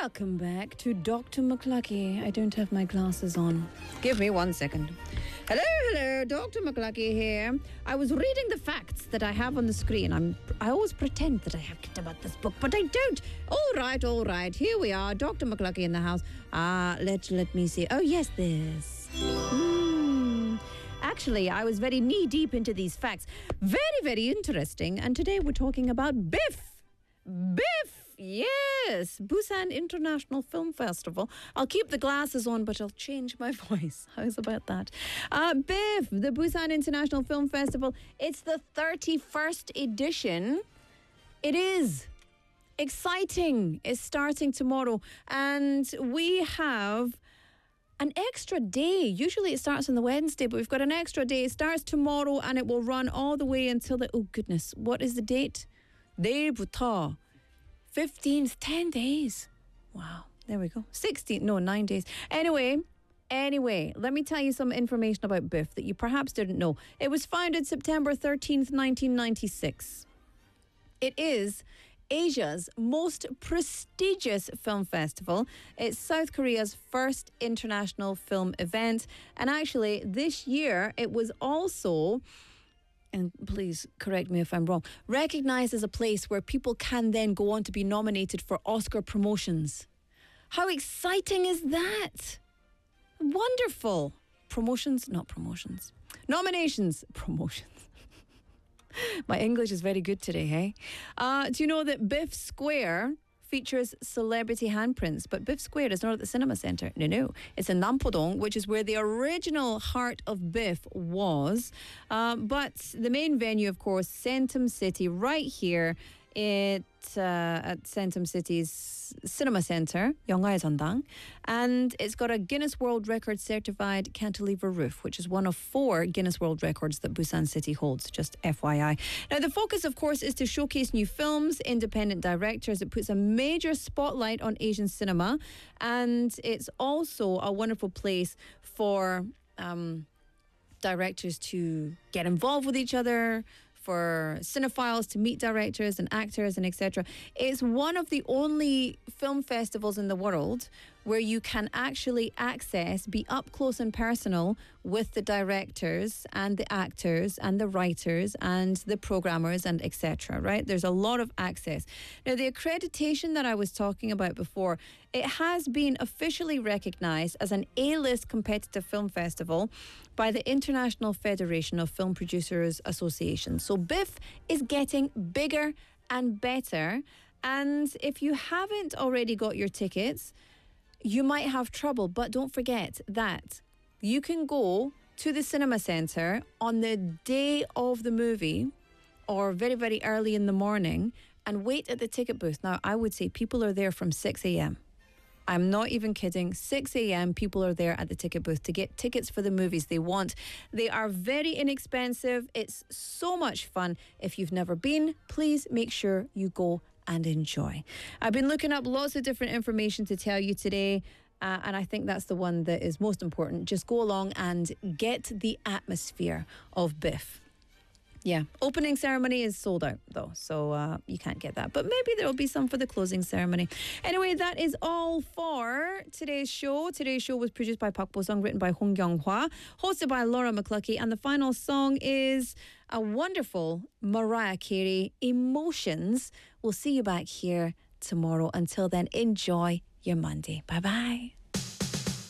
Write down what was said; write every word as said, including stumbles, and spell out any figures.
Welcome back to Doctor McLucky. I don't have my glasses on. Give me one second. Hello, hello, Doctor McLucky here. I was reading the facts that I have on the screen. I'm, I always pretend that I have it about this book, but I don't. All right, all right. Here we are, Doctor McLucky in the house. Ah, uh, let let me see. Oh, yes, this. Mm. Actually, I was very knee-deep into these facts. Very, very interesting. And today we're talking about Biff. Biff! Yes, Busan International Film Festival. I'll keep the glasses on, but I'll change my voice. How's about that? Uh, Biff, the Busan International Film Festival. It's the thirty-first edition. It is exciting. It's starting tomorrow. And we have an extra day. Usually it starts on the Wednesday, but we've got an extra day. It starts tomorrow and it will run all the way until the... Oh, goodness. What is the date? 내일부터 fifteenth, ten days. Wow, there we go. sixteen, no, nine days. Anyway, anyway, let me tell you some information about Biff that you perhaps didn't know. It was founded September thirteenth, nineteen ninety-six. It is Asia's most prestigious film festival. It's South Korea's first international film event. And actually, this year, it was also... and please correct me if I'm wrong, recognised as a place where people can then go on to be nominated for Oscar promotions. How exciting is that? Wonderful. Promotions, not promotions. Nominations, promotions. My English is very good today, hey? Uh, do you know that Biff Square features celebrity handprints, but Biff Square is not at the cinema centre. No, no. It's in Nampodong, which is where the original heart of Biff was. Um, but the main venue, of course, Centum City, right here it, uh, at Centum City's cinema centre, 영화의 전당. And it's got a Guinness World Record certified cantilever roof, which is one of four Guinness World Records that Busan City holds, just F Y I. Now, the focus, of course, is to showcase new films, independent directors. It puts a major spotlight on Asian cinema. And it's also a wonderful place for um, directors to get involved with each other, for cinephiles to meet directors and actors and et cetera. It's one of the only film festivals in the world where you can actually access, be up close and personal with the directors and the actors and the writers and the programmers and et cetera, right? There's a lot of access. Now, the accreditation that I was talking about before, it has been officially recognised as an A-list competitive film festival by the International Federation of Film Producers Association. So Biff is getting bigger and better. And if you haven't already got your tickets, you might have trouble, but don't forget that you can go to the cinema centre on the day of the movie or very, very early in the morning and wait at the ticket booth. Now, I would say people are there from six a.m. I'm not even kidding. six a.m. people are there at the ticket booth to get tickets for the movies they want. They are very inexpensive. It's so much fun. If you've never been, please make sure you go and enjoy. I've been looking up lots of different information to tell you today, uh, and I think that's the one that is most important. Just go along and get the atmosphere of Biff. Yeah, opening ceremony is sold out though, so uh, you can't get that. But maybe there will be some for the closing ceremony. Anyway, that is all for today's show. Today's show was produced by Park Bo-sung, written by Hong Kyung-hwa, hosted by Laura McLucky, and the final song is a wonderful Mariah Carey, Emotions. We'll see you back here tomorrow. Until then, enjoy your Monday. Bye-bye.